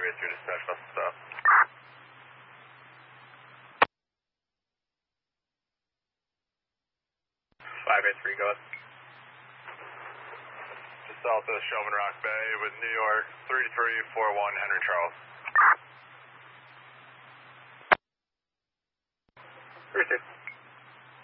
583 dispatch, must stop. 583, go ahead. Just south of Showman Rock Bay with New York 3341 Henry Charles. 36.